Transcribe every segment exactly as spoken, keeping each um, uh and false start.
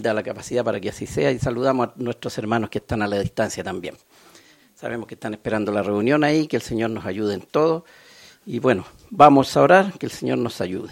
da la capacidad para que así sea, y saludamos a nuestros hermanos que están a la distancia también. Sabemos que están esperando la reunión ahí, que el Señor nos ayude en todo. Y bueno, vamos a orar, que el Señor nos ayude.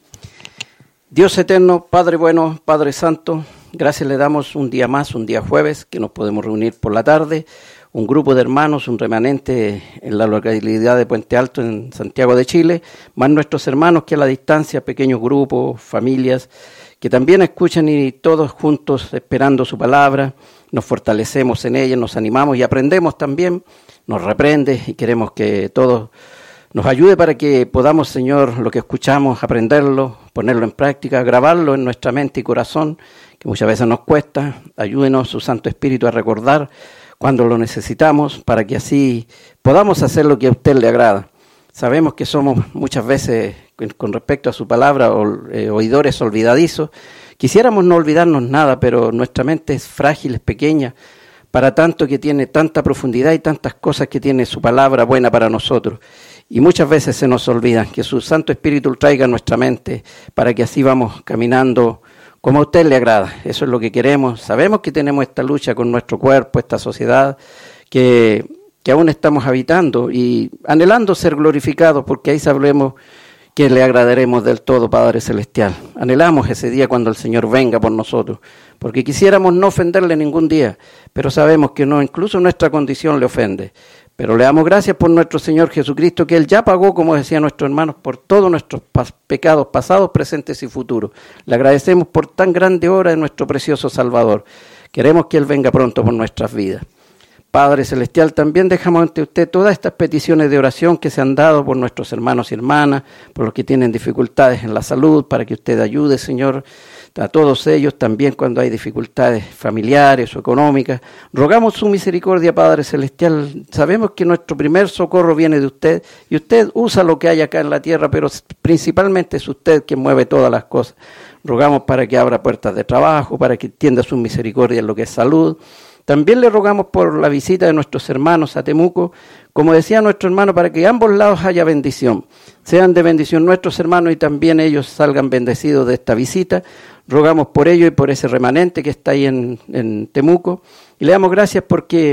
Dios eterno, Padre bueno, Padre santo, gracias le damos un día más, un día jueves, que nos podemos reunir por la tarde, un grupo de hermanos, un remanente en la localidad de Puente Alto, en Santiago de Chile, más nuestros hermanos que a la distancia, pequeños grupos, familias, que también escuchan y todos juntos esperando su palabra, nos fortalecemos en ella, nos animamos y aprendemos también, nos reprende y queremos que todos nos ayude para que podamos, Señor, lo que escuchamos, aprenderlo, ponerlo en práctica, grabarlo en nuestra mente y corazón, que muchas veces nos cuesta. Ayúdenos, su Santo Espíritu, a recordar cuando lo necesitamos, para que así podamos hacer lo que a usted le agrada. Sabemos que somos muchas veces, con respecto a su palabra, oidores olvidadizos. Quisiéramos no olvidarnos nada, pero nuestra mente es frágil, es pequeña, para tanto que tiene tanta profundidad y tantas cosas que tiene su palabra buena para nosotros. Y muchas veces se nos olvida que su Santo Espíritu traiga a nuestra mente para que así vamos caminando como a usted le agrada. Eso es lo que queremos. Sabemos que tenemos esta lucha con nuestro cuerpo, esta sociedad que, que aún estamos habitando y anhelando ser glorificados, porque ahí sabremos que le agradaremos del todo, Padre Celestial. Anhelamos ese día cuando el Señor venga por nosotros, porque quisiéramos no ofenderle ningún día, pero sabemos que no, incluso nuestra condición le ofende. Pero le damos gracias por nuestro Señor Jesucristo, que Él ya pagó, como decían nuestros hermanos, por todos nuestros pas- pecados pasados, presentes y futuros. Le agradecemos por tan grande obra de nuestro precioso Salvador. Queremos que Él venga pronto por nuestras vidas. Padre Celestial, también dejamos ante usted todas estas peticiones de oración que se han dado por nuestros hermanos y hermanas, por los que tienen dificultades en la salud, para que usted ayude, Señor, a todos ellos, también cuando hay dificultades familiares o económicas. Rogamos su misericordia, Padre Celestial. Sabemos que nuestro primer socorro viene de usted, y usted usa lo que hay acá en la tierra, pero principalmente es usted quien mueve todas las cosas. Rogamos para que abra puertas de trabajo, para que tienda su misericordia en lo que es salud. También le rogamos por la visita de nuestros hermanos a Temuco, como decía nuestro hermano, para que a ambos lados haya bendición. Sean de bendición nuestros hermanos y también ellos salgan bendecidos de esta visita. Rogamos por ello y por ese remanente que está ahí en, en Temuco. Y le damos gracias porque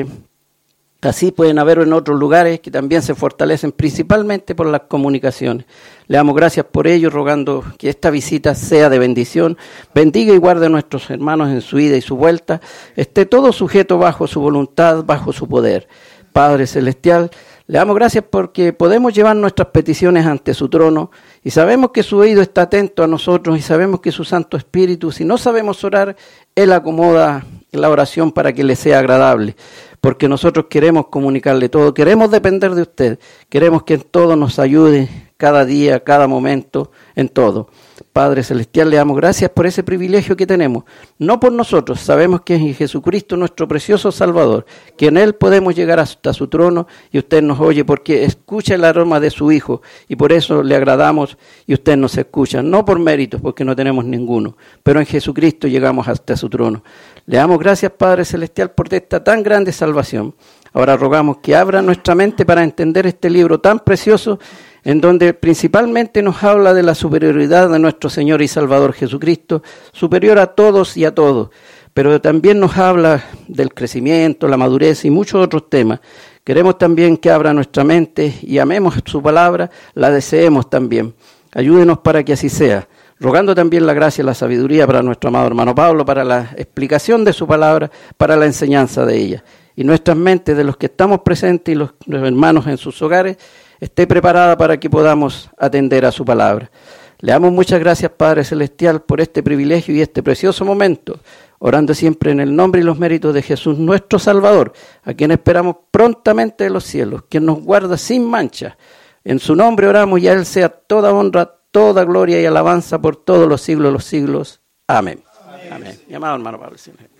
así pueden haber en otros lugares que también se fortalecen, principalmente por las comunicaciones. Le damos gracias por ello, rogando que esta visita sea de bendición. Bendiga y guarde a nuestros hermanos en su ida y su vuelta. Esté todo sujeto bajo su voluntad, bajo su poder. Padre Celestial, le damos gracias porque podemos llevar nuestras peticiones ante su trono y sabemos que su oído está atento a nosotros y sabemos que su Santo Espíritu, si no sabemos orar, Él acomoda la oración para que le sea agradable, porque nosotros queremos comunicarle todo, queremos depender de usted, queremos que en todo nos ayude, cada día, cada momento, en todo. Padre Celestial, le damos gracias por ese privilegio que tenemos, no por nosotros, sabemos que es en Jesucristo nuestro precioso Salvador, que en Él podemos llegar hasta su trono y usted nos oye porque escucha el aroma de su Hijo y por eso le agradamos y usted nos escucha, no por méritos porque no tenemos ninguno, pero en Jesucristo llegamos hasta su trono. Le damos gracias, Padre Celestial, por esta tan grande salvación. Ahora rogamos que abra nuestra mente para entender este libro tan precioso, en donde principalmente nos habla de la superioridad de nuestro Señor y Salvador Jesucristo, superior a todos y a todos, pero también nos habla del crecimiento, la madurez y muchos otros temas. Queremos también que abra nuestra mente y amemos su palabra, la deseemos también. Ayúdenos para que así sea. Rogando también la gracia y la sabiduría para nuestro amado hermano Pablo, para la explicación de su palabra, para la enseñanza de ella. Y nuestras mentes de los que estamos presentes y los, los hermanos en sus hogares, esté preparada para que podamos atender a su palabra. Le damos muchas gracias, Padre Celestial, por este privilegio y este precioso momento, orando siempre en el nombre y los méritos de Jesús, nuestro Salvador, a quien esperamos prontamente de los cielos, quien nos guarda sin mancha. En su nombre oramos y a Él sea toda honra, toda gloria y alabanza por todos los siglos de los siglos. Amén. Amén. Amén. Mi amado hermano Pablo.